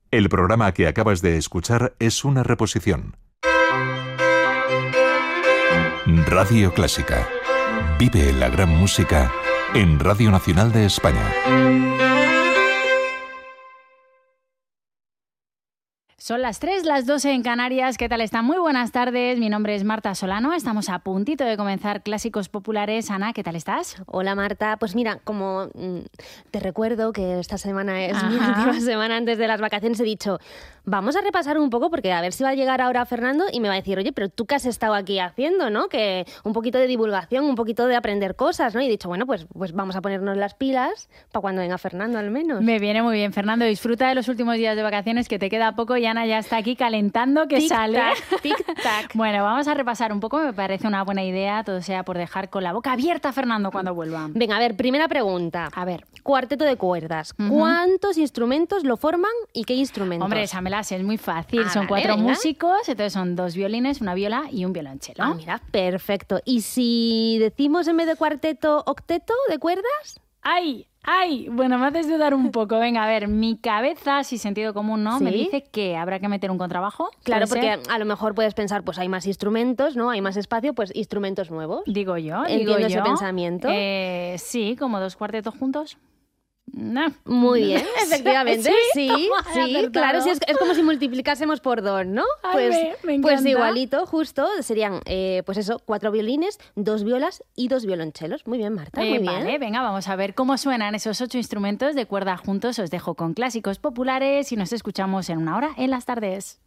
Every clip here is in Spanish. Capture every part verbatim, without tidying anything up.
El programa que acabas de escuchar es una reposición. Radio Clásica. Vive la gran música en Radio Nacional de España. Son las tres, las doce en Canarias. ¿Qué tal están? Muy buenas tardes. Mi nombre es Marta Solano. Estamos a puntito de comenzar Clásicos Populares. Ana, ¿qué tal estás? Hola, Marta. Pues mira, como mmm, te recuerdo que esta semana es Ajá. mi última semana antes de las vacaciones, he dicho, vamos a repasar un poco porque a ver si va a llegar ahora Fernando y me va a decir, oye, pero tú qué has estado aquí haciendo, ¿no? Que un poquito de divulgación, un poquito de aprender cosas, ¿no? Y he dicho, bueno, pues, pues vamos a ponernos las pilas para cuando venga Fernando al menos. Me viene muy bien, Fernando. Disfruta de los últimos días de vacaciones, que te queda poco y Ana ya está aquí calentando que tic sale. Tac, tic tac. Bueno, vamos a repasar un poco. Me parece una buena idea, todo sea por dejar con la boca abierta a Fernando cuando vuelva. Venga, a ver, primera pregunta. A ver. Cuarteto de cuerdas. Uh-huh. ¿Cuántos instrumentos lo forman y qué instrumentos? Hombre, esa me la sé, es muy fácil. Ah, son vale, cuatro venga. músicos, entonces son dos violines, una viola y un violonchelo. Ah, mira, perfecto. ¿Y si decimos en vez de cuarteto, octeto de cuerdas? ¡Ay! ¡Ay! Bueno, me haces dudar un poco. Venga, a ver, mi cabeza, sin sentido común, ¿no? ¿Sí? Me dice que habrá que meter un contrabajo. Claro, ¿Puede porque ser? a lo mejor puedes pensar, pues hay más instrumentos, ¿no? Hay más espacio, pues instrumentos nuevos. Digo yo, Entiendo digo ese yo. pensamiento. Eh, sí, como dos cuartetos juntos. No. Muy bien, efectivamente. Sí, Sí, toma, he sí, acertado. claro, sí, es, es como si multiplicásemos por dos, ¿no? Ay, Pues, me- me pues encanta. igualito, justo, serían, eh, pues eso, cuatro violines, dos violas y dos violonchelos. Muy bien, Marta, Eh, muy bien. vale, venga, vamos a ver cómo suenan esos ocho instrumentos de cuerda juntos. Os dejo con Clásicos Populares y nos escuchamos en una hora en las tardes.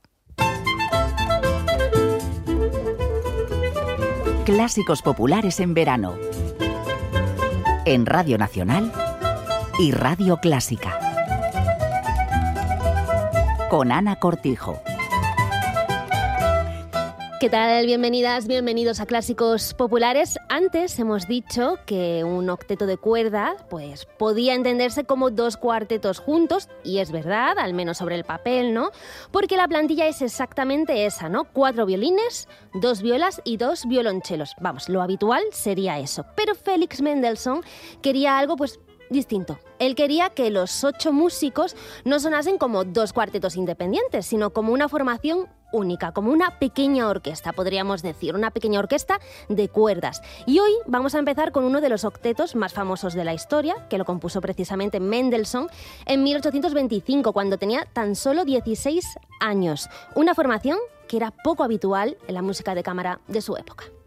Clásicos populares en verano. En Radio Nacional y Radio Clásica. Con Ana Cortijo. ¿Qué tal? Bienvenidas, bienvenidos a Clásicos Populares. Antes hemos dicho que un octeto de cuerda pues, podía entenderse como dos cuartetos juntos, y es verdad, al menos sobre el papel, ¿no? Porque la plantilla es exactamente esa, ¿no? Cuatro violines, dos violas y dos violonchelos. Vamos, lo habitual sería eso. Pero Félix Mendelssohn quería algo, pues, distinto. Él quería que los ocho músicos no sonasen como dos cuartetos independientes, sino como una formación única, como una pequeña orquesta, podríamos decir, una pequeña orquesta de cuerdas. Y hoy vamos a empezar con uno de los octetos más famosos de la historia, que lo compuso precisamente Mendelssohn en mil ochocientos veinticinco, cuando tenía tan solo dieciséis años. Una formación que era poco habitual en la música de cámara de su época.